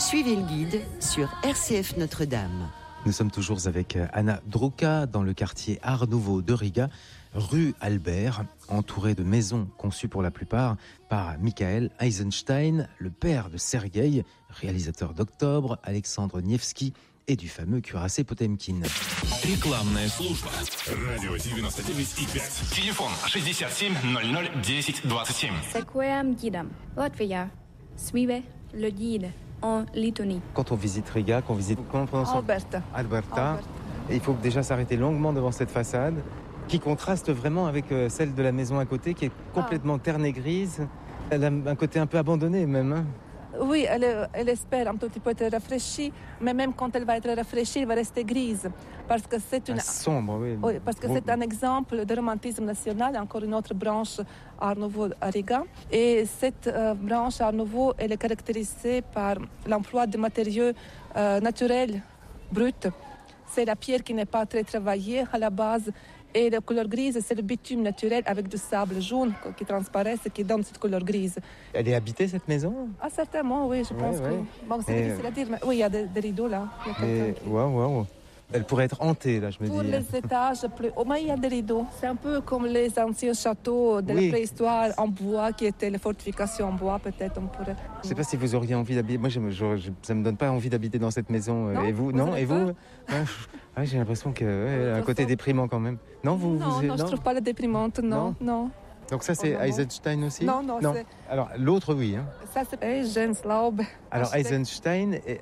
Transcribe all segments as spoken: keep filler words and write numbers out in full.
Suivez le guide sur R C F Notre-Dame. Nous sommes toujours avec Anna Druka dans le quartier Art Nouveau de Riga, rue Albert, entouré de maisons conçues pour la plupart par Michael Eisenstein, le père de Sergueï, réalisateur d'Octobre, Alexandre Nevsky et du fameux cuirassé Potemkin. Рекламная служба. Радио девяносто девять и пять. Телефон шестьдесят семь ноль ноль десять двадцать семь. Sequoiam guidam. Latvia. Suivez le guide en Lettonie. Quand on visite Riga, qu'on visite comment on prononce Alberta. Alberta. Alberta. Et il faut déjà s'arrêter longuement devant cette façade qui contraste vraiment avec celle de la maison à côté qui est complètement terne et grise. Elle a un côté un peu abandonné même. Hein. Oui, elle, elle espère un tout petit peu être rafraîchie, mais même quand elle va être rafraîchie, elle va rester grise. Parce que c'est une... Ah, sombre, oui. Oui, parce que bon. c'est un exemple de romantisme national, encore une autre branche Art Nouveau à Riga. Et cette euh, branche Art Nouveau, elle est caractérisée par l'emploi de matériaux euh, naturels, bruts. C'est la pierre qui n'est pas très travaillée à la base. Et la couleur grise, c'est le bitume naturel avec du sable jaune qui transparaît et qui donne cette couleur grise. Elle est habitée, cette maison? Ah, certainement, oui, je pense ouais, ouais. que... Bon, c'est Et difficile à dire, mais oui, il y a des, des rideaux là. Et... Waouh, waouh. Elle pourrait être hantée, là, je me Pour dis. les étages plus haut, mais il y a des rideaux. C'est un peu comme les anciens châteaux de oui. la préhistoire en bois, qui étaient les fortifications en bois, peut-être on pourrait... Je ne sais pas si vous auriez envie d'habiter. Moi, je, je, je, ça ne me donne pas envie d'habiter dans cette maison. Non, et vous, vous non Et vous ah, ouais, j'ai l'impression qu'il ouais, y a un côté déprimant quand même. Non, vous, non, vous, non, non, je ne trouve pas la déprimante, non, non. non. Donc ça, c'est oh, Eisenstein aussi? Non, non, non. c'est... Alors, l'autre, oui. Hein. Ça, c'est Eisenslaub. Alors, Eisenstein et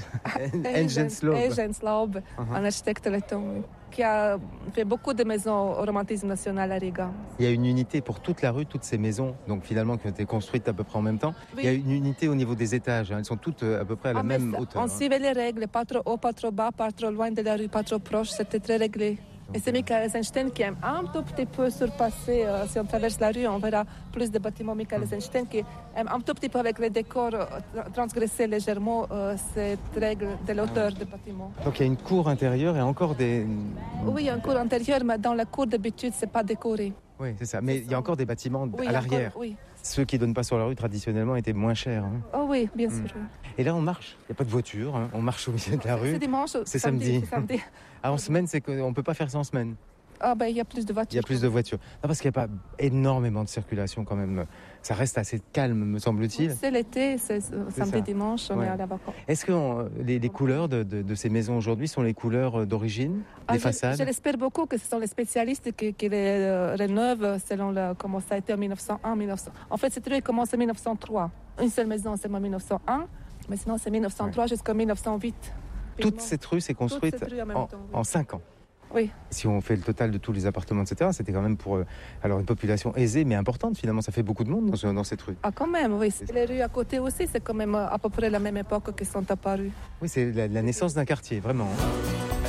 Eisenslaub. Eisenslaub, uh-huh. Un architecte letton, oui, qui a fait beaucoup de maisons au romantisme national à Riga. Il y a une unité pour toute la rue, toutes ces maisons, donc finalement qui ont été construites à peu près en même temps. Oui. Il y a une unité au niveau des étages, hein. Elles sont toutes à peu près à la ah, même ça, hauteur. On hein. suivait les règles, pas trop haut, pas trop bas, pas trop loin de la rue, pas trop proche, c'était très réglé. Et c'est Michael Eisenstein qui aime un tout petit peu surpasser, euh, si on traverse la rue, on verra plus de bâtiments Michael Eisenstein qui aime un tout petit peu avec les décors euh, transgresser légèrement euh, cette règle de l'auteur ah. des bâtiments. Donc il y a une cour intérieure et encore des... Oui, il y a une cour intérieure, mais dans la cour d'habitude, c'est pas décoré. Oui, c'est ça. Mais il y a encore des bâtiments oui, à l'arrière. Encore, oui. Ceux qui ne donnent pas sur la rue, traditionnellement, étaient moins chers. Hein. Oh oui, bien sûr. Mmh. Et là, on marche. Il n'y a pas de voiture. Hein. On marche au milieu de la rue. C'est dimanche. C'est samedi. samedi. C'est samedi. Ah, en semaine, c'est qu'on ne peut pas faire ça en semaine. Ah ben, il y a plus de voitures. Il y a plus de voitures. Non, parce qu'il n'y a pas énormément de circulation quand même. Ça reste assez calme, me semble-t-il. Oui, c'est l'été, c'est, c'est samedi, dimanche, on ouais. est à la vacance. Est-ce que on, les, les couleurs de, de, de ces maisons aujourd'hui sont les couleurs d'origine ah, des je, façades? Je l'espère beaucoup que ce sont les spécialistes qui, qui les euh, rénovent selon le, comment ça a été en mille neuf cent un mille neuf cents. En fait, cette rue commence en mille neuf cent trois. Une seule maison, c'est en mille neuf cent un, mais sinon c'est mille neuf cent trois ouais. jusqu'en mille neuf cent huit. Toute cette rue s'est construite rue en, en, temps, oui. en cinq ans. Oui. Si on fait le total de tous les appartements, et cetera, c'était quand même pour euh, alors une population aisée mais importante finalement. Ça fait beaucoup de monde dans, dans cette rue. Ah quand même, oui. Les rues à côté aussi, c'est quand même à peu près la même époque qui sont apparues. Oui, c'est la, la naissance d'un quartier, vraiment. Hein.